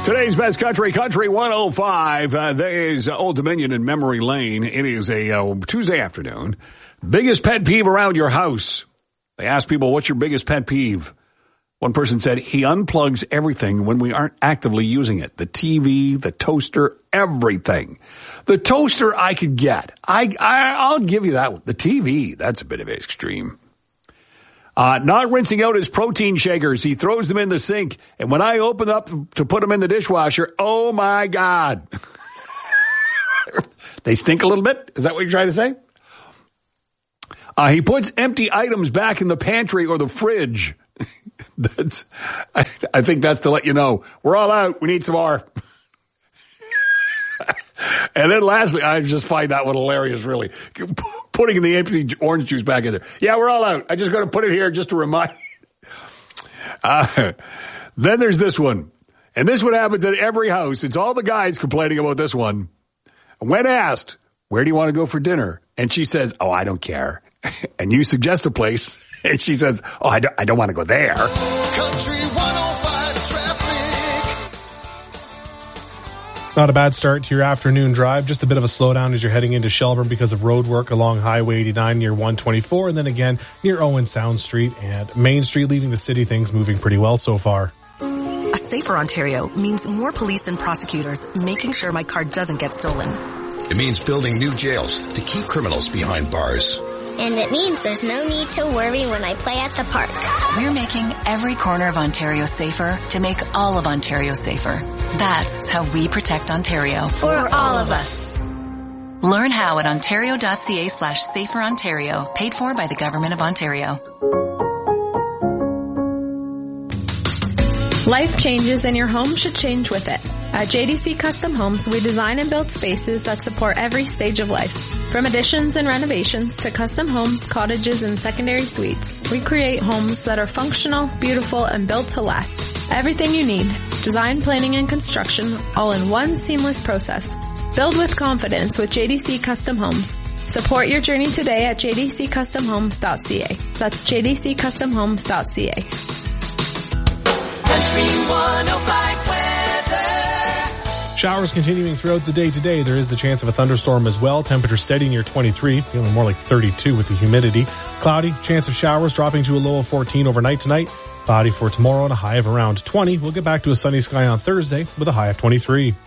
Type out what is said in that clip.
Today's best country 105. There is Old Dominion in Memory Lane. It is a Tuesday afternoon. Biggest pet peeve around your house. They asked people, what's your biggest pet peeve? One person said he unplugs everything when we aren't actively using it. The TV, the toaster, everything. The toaster I could get. I'll give you that one. The TV, that's a bit of an extreme. Not rinsing out his protein shakers. He throws them in the sink. And when I open up to put them in the dishwasher, oh my God. They stink a little bit? Is that what you're trying to say? He puts empty items back in the pantry or the fridge. I think that's to let you know, we're all out. We need some more. And then lastly, I just find that one hilarious, really. Putting the empty orange juice back in there. Yeah, we're all out. I just got to put it here just to remind. Then there's this one. And this one happens at every house. It's all the guys complaining about this one. When asked, where do you want to go for dinner? And she says, oh, I don't care. And you suggest a place. And she says, oh, I don't want to go there. Country 105 traffic. Not a bad start to your afternoon drive. Just a bit of a slowdown as you're heading into Shelburne because of road work along Highway 89 near 124. And then again near Owen Sound Street and Main Street, leaving the city. Things moving pretty well so far. A safer Ontario means more police and prosecutors making sure my car doesn't get stolen. It means building new jails to keep criminals behind bars. And it means there's no need to worry when I play at the park. We're making every corner of Ontario safer to make all of Ontario safer. That's how we protect Ontario. For all of us. Learn how at ontario.ca/saferontario, paid for by the Government of Ontario. Life changes and your home should change with it. At JDC Custom Homes, we design and build spaces that support every stage of life. From additions and renovations to custom homes, cottages, and secondary suites, we create homes that are functional, beautiful, and built to last. Everything you need, design, planning, and construction, all in one seamless process. Build with confidence with JDC Custom Homes. Support your journey today at jdccustomhomes.ca. That's jdccustomhomes.ca. Country 105 weather. Showers continuing throughout the day today. There is the chance of a thunderstorm as well. Temperature steady near 23, feeling more like 32 with the humidity. Cloudy, chance of showers dropping to a low of 14 overnight tonight. Cloudy for tomorrow and a high of around 20. We'll get back to a sunny sky on Thursday with a high of 23.